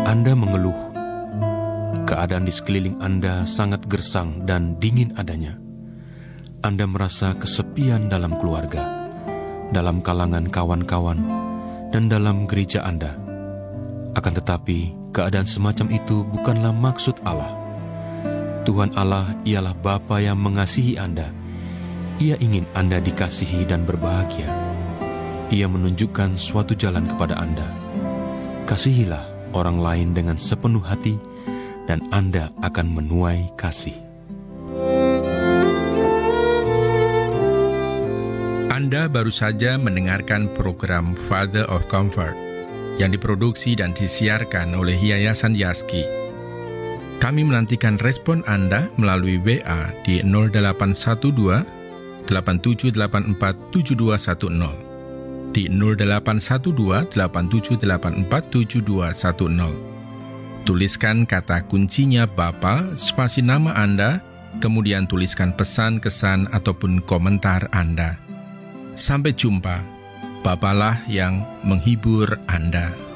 Anda mengeluh, keadaan di sekeliling Anda sangat gersang dan dingin adanya. Anda merasa kesepian dalam keluarga, dalam kalangan kawan-kawan, dan dalam gereja Anda. Akan tetapi, keadaan semacam itu bukanlah maksud Allah. Tuhan Allah ialah Bapa yang mengasihi Anda. Ia ingin Anda dikasihi dan berbahagia. Ia menunjukkan suatu jalan kepada Anda. Kasihilah orang lain dengan sepenuh hati, dan Anda akan menuai kasih. Anda baru saja mendengarkan program Father of Comfort yang diproduksi dan disiarkan oleh Yayasan Yaski. Kami menantikan respon Anda melalui WA di 0812 8784 7210, di 0812 8784 7210. Tuliskan kata kuncinya Bapa, spasi nama Anda, kemudian tuliskan pesan, kesan, ataupun komentar Anda. Sampai jumpa. Bapalah yang menghibur Anda.